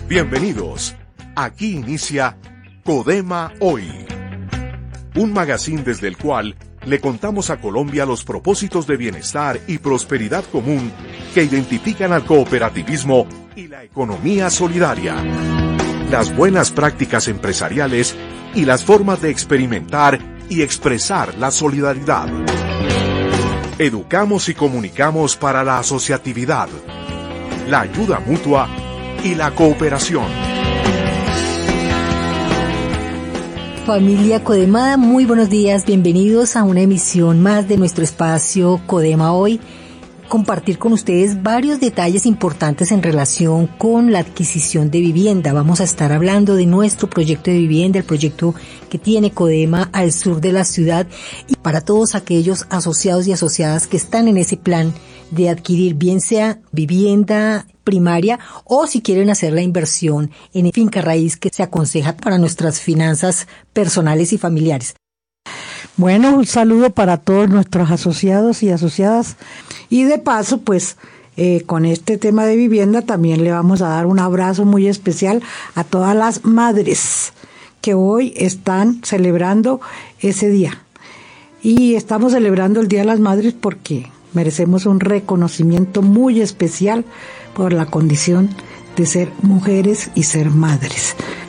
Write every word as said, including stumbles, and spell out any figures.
Bienvenidos. Aquí inicia Codema Hoy, un magazine desde el cual le contamos a Colombia los propósitos de bienestar y prosperidad común que identifican al cooperativismo y la economía solidaria, las buenas prácticas empresariales y las formas de experimentar y expresar la solidaridad. Educamos y comunicamos para la asociatividad, la ayuda mutua y la cooperación. Familia Codema, muy buenos días, bienvenidos a una emisión más de nuestro espacio Codema Hoy. Compartir con ustedes varios detalles importantes en relación con la adquisición de vivienda. Vamos a estar hablando de nuestro proyecto de vivienda, el proyecto que tiene Codema al sur de la ciudad, y para todos aquellos asociados y asociadas que están en ese plan de adquirir bien sea vivienda primaria o si quieren hacer la inversión en finca raíz que se aconseja para nuestras finanzas personales y familiares. Bueno, un saludo para todos nuestros asociados y asociadas. Y de paso, pues, eh, con este tema de vivienda también le vamos a dar un abrazo muy especial a todas las madres que hoy están celebrando ese día. Y estamos celebrando el Día de las Madres porque merecemos un reconocimiento muy especial por la condición de ser mujeres y ser madres.